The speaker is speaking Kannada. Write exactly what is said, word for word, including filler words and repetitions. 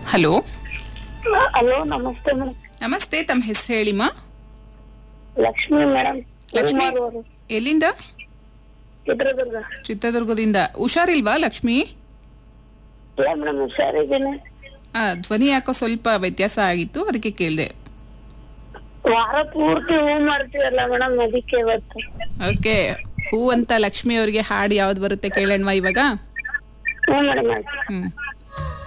ಹಲೋ. ಹಲೋ, ನಮಸ್ತೆ ಮೇಡಮ್. ನಮಸ್ತೆ, ತಮ್ಮ ಹೆಸರು ಹೇಳಿಮ್ಮ. ಲಕ್ಷ್ಮಿ ಮೇಡಮ್. ಲಕ್ಷ್ಮಿ ಎಲ್ಲಿಂದ? ಚಿತ್ರದುರ್ಗ. ಚಿತ್ರದುರ್ಗದಿಂದ. ಹುಷಾರಿಲ್ವಾ ಲಕ್ಷ್ಮಿ? ಇಲ್ಲ ಮೇಡಮ್, ಹುಷಾರಿದ್ದೀನಿ. ಆ ಧ್ವನಿ ಯಾಕೋ ಸ್ವಲ್ಪ ವ್ಯತ್ಯಾಸ ಆಗಿತ್ತು, ಅದಕ್ಕೆ ಕೇಳಿದೆ. ವಾರ ಪೂರ್ತಿ ಹೂ ಮಾಡ್ತೀವಲ್ಲ ಮೇಡಮ್, ಅದಕ್ಕೆ ಇವತ್ತು. ಓಕೆ, ಹೂ ಅಂತ ಲಕ್ಷ್ಮಿ ಅವರಿಗೆ ಹಾಡು ಯಾವ್ದು ಬರುತ್ತೆ ಕೇಳೋಣವಾ ಇವಾಗ? ಹ್ಞೂ ಮೇಡಮ್, ಆಯ್ತು. ಹ್ಮ್